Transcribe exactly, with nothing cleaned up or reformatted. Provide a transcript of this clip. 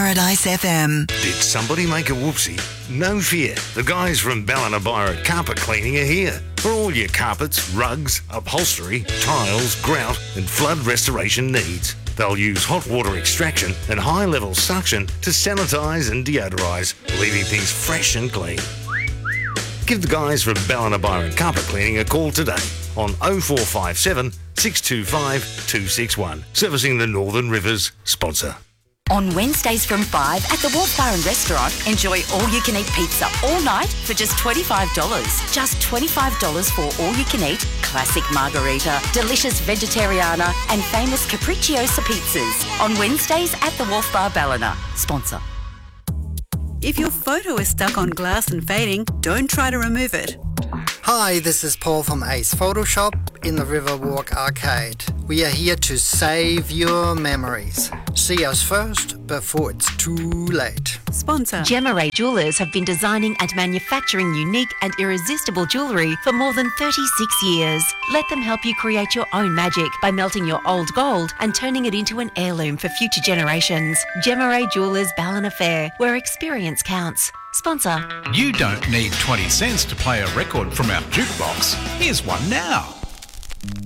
Paradise F M. Did somebody make a whoopsie? No fear. The guys from Ballinabyra Carpet Cleaning are here. For all your carpets, rugs, upholstery, tiles, grout and flood restoration needs. They'll use hot water extraction and high-level suction to sanitise and deodorise, leaving things fresh and clean. Give the guys from Ballinabyra Carpet Cleaning a call today on oh four five seven, six two five, two six one. Servicing the Northern Rivers sponsor. On Wednesdays from five at the Wolf Bar and Restaurant, enjoy all-you-can-eat pizza all night for just twenty-five dollars. Just twenty-five dollars for all-you-can-eat, classic margarita, delicious vegetariana and famous capricciosa pizzas. On Wednesdays at the Wolf Bar Ballina. Sponsor. If your photo is stuck on glass and fading, don't try to remove it. Hi, this is Paul from Ace Photoshop in the Riverwalk Arcade. We are here to save your memories. See us first before it's too late. Sponsor. Gemma Ray Jewellers have been designing and manufacturing unique and irresistible jewellery for more than thirty-six years. Let them help you create your own magic by melting your old gold and turning it into an heirloom for future generations. Gemma Ray Jewellers Ballina Fair, where experience counts. Sponsor. You don't need twenty cents to play a record from our jukebox. Here's one now.